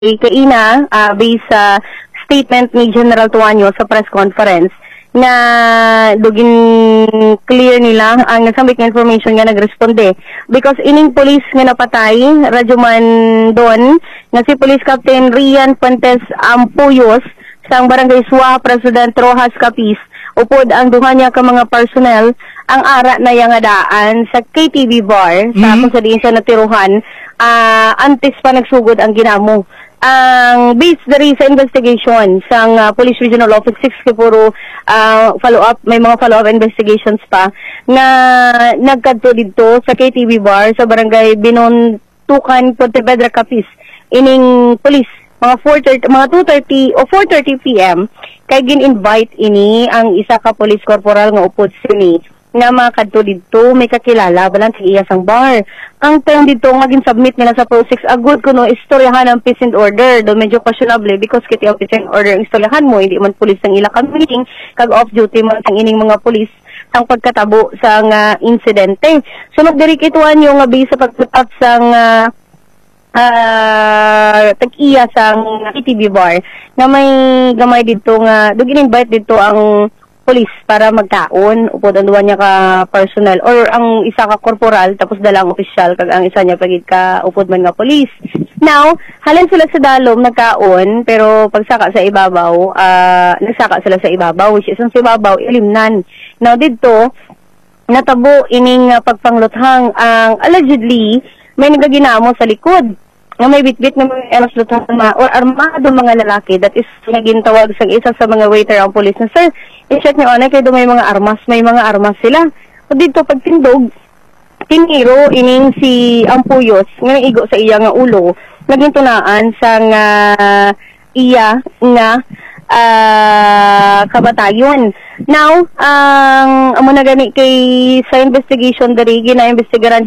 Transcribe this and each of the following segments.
kaina based sa statement ni General Tuanyo sa press conference na dugin clear nila ang nasambit nga information nga nagresponde because ining police nga napatay radyo man doon nga si Police Captain Rian Fuentes Ampuyos sa Barangay Suwa, President Rojas Capiz upod ang duha niya ka mga personnel ang ara na yang daan sa KTV bar sa kung sa diin siya natiruhan antes pa nagsugod ang ginamo. Ang based diri sa investigation sang Police Regional Office 6 kay puro follow-up, may mga follow-up investigations pa na nagkadto dito sa KTV bar sa Barangay Binontukan, Pontevedra, Capiz. Ining police mga 2:30 o 4:30 PM kay gin-invite ini ang isa ka police corporal nga upod sini nga makadto dito may kakilala balang sa iya sang bar. Ang term dito nga gin-submit nila sa Pro 6 agud kuno istoryahan ang peace and order do medyo questionable because kiti ang peace and order ang istoryahan mo hindi man pulis ang ila ka meeting kag off duty man ang ining mga pulis ang pagkatabo sa insidente. Sunod diri kituan yung nga base sa pagput-up sang tag-iya sang KTV bar nga may gamay dito nga dugin invite dito ang police para magkaon upod ang duwa niya ka personnel or ang isa ka corporal tapos dalang opisyal kag ang isa niya pagid ka upod man nga police. Now, halin sila sa dalom nagkaon pero pagsaka sa ibabaw nagsaka sila sa ibabaw which is ang sa ibabaw ilimnan. Now didto natabo ining pagpangluthang ang allegedly may nagaginamo sa likod nga may bitbit ng mga eroslutang or armado mga lalaki that is naging tawag sa isa sa mga waiter ang police na sir, i-check niyo na kayo may mga armas sila. So dito pagtindog tiniro ining si Ampuyos nga igo sa iya nga ulo naging tunaan sa nga iya nga kabatayon. Now, ang amo na gani kay sa investigation diri gina-investigaran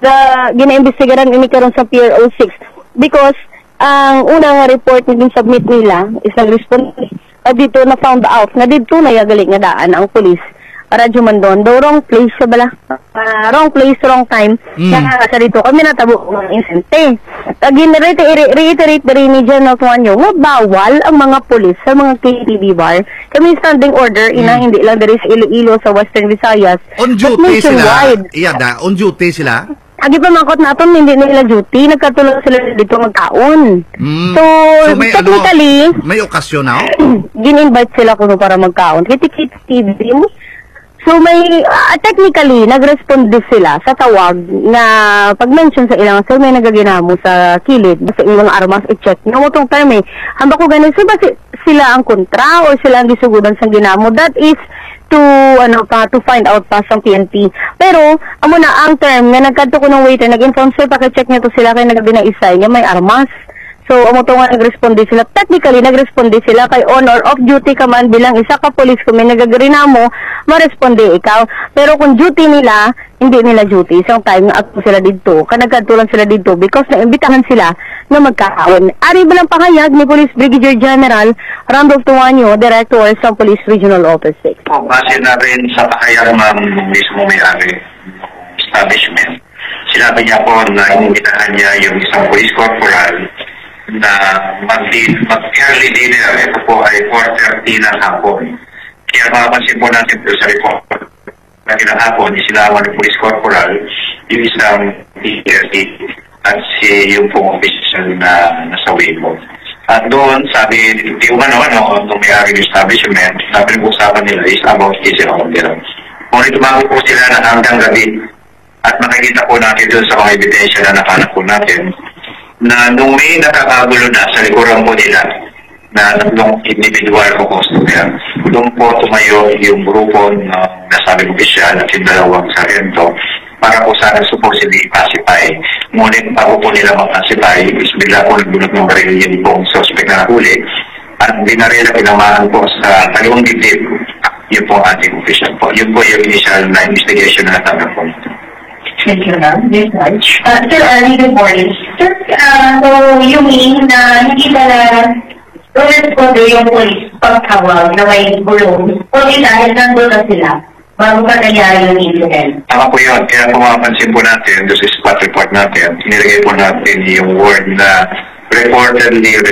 ini karon sa PRO 6 because ang unang report na submit nila is nag-respond dito na found out na dito na yagali nga daan ang police radyo man doon do wrong place sa bala wrong place wrong time kaya sa dito kami natabo ng insidente again reiterate diri ni General Tuanyo nga bawal ang mga police sa mga KTV bar kami standing order ina hindi lang diri sa Iloilo sa Western Visayas on duty sila on duty sila. Agi pa mangkot naton hindi nila duty, nagkatulong sila dito magkaon. So may technically, may okasyon na? Gin-invite sila kuno para magkaon. Kiti-kiti din. So may technically nag-respond din sila sa tawag na pag-mention sa ilang sir may nagaginamo sa kilid sa ilang armas i-check. No mo tong term hamba ko ganin so ba sila ang kontra o sila ang gisugudan sa ginamo that is to find out pa sa PNP. Pero amo na ang term nga nagkadto ko ng waiter nag-inform sir paki-check niya to sila kay nagabinaisay nga may armas. So amo to nga nagresponde sila technically nagresponde sila kay on or off duty ka man bilang isa ka police kung may nagagrinamo maresponde ikaw. Pero kung duty nila hindi nila duty isang time nga ako sila dito kanagkadto lang sila dito because naimbitahan sila na magkakaon. Ari ba lang pahayag ni Police Brigadier General Randolph Tuanyo, Director sa Police Regional Office 6. Base na rin sa pahayag ng mismo may-ari establishment. Sinabi niya po na inimbitahan niya yung isang police corporal na mag-early dinner. Ito po ay 4:30 ng hapon. Kaya makapansin po natin po sa report na kinahapon, isilawan ng police corporal yung isang PRT at yung pong official na nasawi po. At doon, sabi, yung nung may-ari ng establishment, sabi ng usapan nila is about peace and order. Ngunit tumawag po sila na hanggang gabi at makikita po natin doon sa mga ebidensya na nakanap po natin na nung may nakakagulo na sa likuran po nila na tatlong individual o customer, doon po tumayo yung grupo na nasabing opisyal at yung dalawang sarento para po sana supposedly pacify. Ngunit bago po nila mag-pacify, bigla po nagbunot ng baril yung pong suspect na nahuli at binaril na pinamahan po sa talong dibdib yun po ating official po. Yun po yung initial na investigation na natanggap po. Thank you, ma'am. Yes, sir, good morning. Sir, so you mean na hindi pala respond yung police pagkawag na may bulong o dahil nandun na sila bago pa nangyari yung incident? Tama po yun. Kaya kung mapansin po natin, doon sa spot report natin, inilagay po natin yung word na reportedly